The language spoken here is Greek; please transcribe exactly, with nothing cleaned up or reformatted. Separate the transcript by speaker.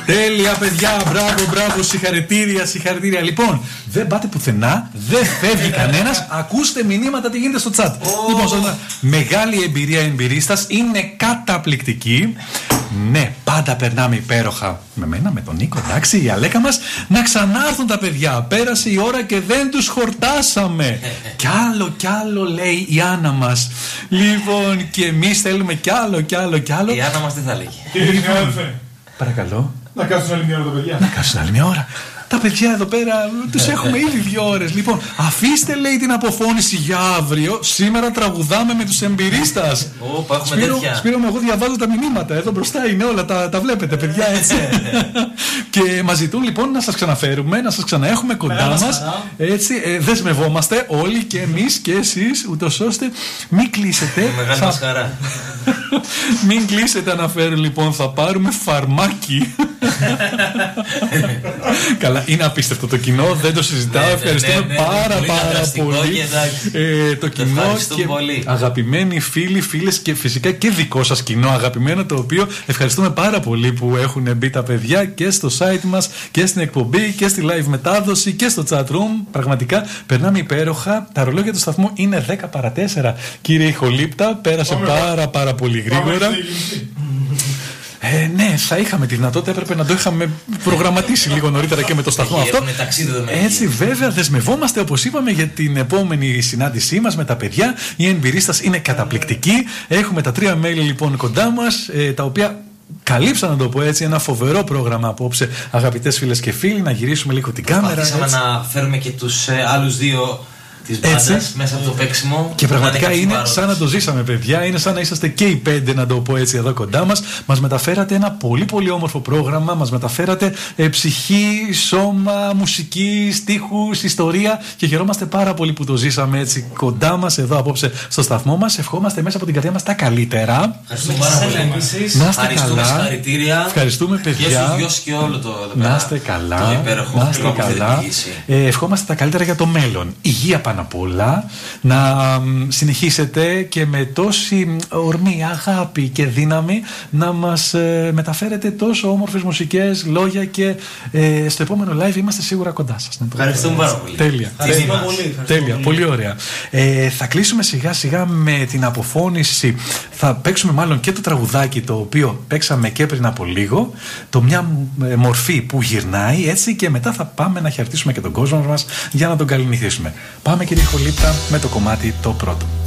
Speaker 1: Τέλεια, παιδιά, μπράβο, μπράβο, συγχαρητήρια, συγχαρητήρια. Λοιπόν, δεν πάτε πουθενά, δεν φεύγει κανένας. Ακούστε μηνύματα τι γίνεται στο chat. Oh. Λοιπόν, sonra, μεγάλη εμπειρία εμπειρίστας, είναι καταπληκτική. Ναι, πάντα περνάμε υπέροχα. Με μένα, με τον Νίκο, εντάξει, η Αλέκα μας. Να ξανάρθουν τα παιδιά. Πέρασε η ώρα και δεν τους χορτάσαμε. Κι άλλο, κι άλλο, λέει η Άννα μας. Λοιπόν, και εμείς θέλουμε κι άλλο, κι άλλο, κι άλλο.
Speaker 2: Η Άννα μας τι θα λέγει?
Speaker 3: Κύριε συνάδελφε,
Speaker 1: παρακαλώ.
Speaker 3: να κάτσουν άλλη μια ώρα τα παιδιά.
Speaker 1: Να κάτσουν άλλη μια ώρα. Τα παιδιά εδώ πέρα τους έχουμε ήδη δύο ώρες. Λοιπόν, αφήστε, λέει, την αποφώνηση για αύριο. Σήμερα τραγουδάμε με τους εμπειρίστας.
Speaker 2: Ωπα, έχουμε
Speaker 1: Σπύρο,
Speaker 2: τέτοια.
Speaker 1: Σπύρο, εγώ διαβάζω τα μηνύματα. Εδώ μπροστά είναι όλα, τα, τα βλέπετε, παιδιά, έτσι. Και μας ζητούν λοιπόν να σας ξαναφέρουμε, να σας ξαναέχουμε κοντά μας. Έτσι, ε, δεσμευόμαστε όλοι και εμείς και εσείς, ούτως ώστε μην κλείσετε.
Speaker 2: Μεγάλη μας χαρά.
Speaker 1: Μην κλείσετε, αναφέρουν λοιπόν, θα πάρουμε φαρμάκι. Καλά, είναι απίστευτο το κοινό, δεν το συζητάω.
Speaker 2: Ναι,
Speaker 1: ευχαριστούμε
Speaker 2: ναι, ναι,
Speaker 1: πάρα
Speaker 2: πολύ
Speaker 1: πάρα πολύ ε, το κοινό και
Speaker 2: πολύ.
Speaker 1: Αγαπημένοι φίλοι, φίλες και φυσικά και δικό σας κοινό αγαπημένο, το οποίο ευχαριστούμε πάρα πολύ που έχουν μπει τα παιδιά και στο site μας και στην εκπομπή και στη live μετάδοση και στο chat room. Πραγματικά περνάμε υπέροχα. Τα ρολόγια του σταθμού είναι δέκα παρά τέσσερα. Κύριε Ιχολήπτα, πέρασε Πάμε πάρα πάρα πολύ γρήγορα. Ε, ναι, θα είχαμε τη δυνατότητα, έπρεπε να το είχαμε προγραμματίσει λίγο νωρίτερα και με το σταθμό αυτό. Έτσι, βέβαια, δεσμευόμαστε, όπως είπαμε, για την επόμενη συνάντησή μας με τα παιδιά. Η εμπειρίστας είναι καταπληκτική. Έχουμε τα τρία μέλη λοιπόν κοντά μας, ε, τα οποία καλύψαν, να το πω έτσι, ένα φοβερό πρόγραμμα απόψε, αγαπητές φίλες και φίλοι. Να γυρίσουμε λίγο την κάμερα.
Speaker 2: Προσπαθήσαμε να φέρουμε και τους ε, άλλους δύο της μπάντας μέσα από το παίξιμο.
Speaker 1: Και πραγματικά είναι, είναι σαν να το ζήσαμε, παιδιά. Είναι σαν να είσαστε και οι πέντε, να το πω έτσι, εδώ κοντά μας. Μας μεταφέρατε ένα πολύ πολύ όμορφο πρόγραμμα. Μας μεταφέρατε ε, ψυχή, σώμα, μουσική, στίχους, ιστορία. Και χαιρόμαστε πάρα πολύ που το ζήσαμε έτσι κοντά μας εδώ απόψε στο σταθμό μας. Ευχόμαστε μέσα από την καρδιά μας τα καλύτερα.
Speaker 2: Ευχαριστούμε πάρα πολύ.
Speaker 1: Να είστε καλά.
Speaker 2: Συγχαρητήρια.
Speaker 1: Ευχαριστούμε, παιδιά.
Speaker 2: Και στους δυο και όλο το εδώ πέρα.
Speaker 1: Να είστε καλά. Να είστε καλά. Ε, ευχόμαστε τα καλύτερα για το μέλλον. Υγεία πάνω απ' όλα, να συνεχίσετε και με τόση ορμή, αγάπη και δύναμη να μας ε, μεταφέρετε τόσο όμορφες μουσικές, λόγια και ε, στο επόμενο live είμαστε σίγουρα κοντά σας.
Speaker 2: Ευχαριστούμε πάρα πολύ.
Speaker 1: Τέλεια. Τέλεια.
Speaker 3: Πολύ,
Speaker 1: Τέλεια. Πολύ. πολύ ωραία. Ε, θα κλείσουμε σιγά σιγά με την αποφώνηση. Θα παίξουμε μάλλον και το τραγουδάκι το οποίο παίξαμε και πριν από λίγο, το μια μορφή που γυρνάει, έτσι, και μετά θα πάμε να χαιρετήσουμε και τον κόσμο μας για να τον καληνυχήσουμε. Πάμε, κύριε Ιχολήπτα, με το κομμάτι το πρώτο.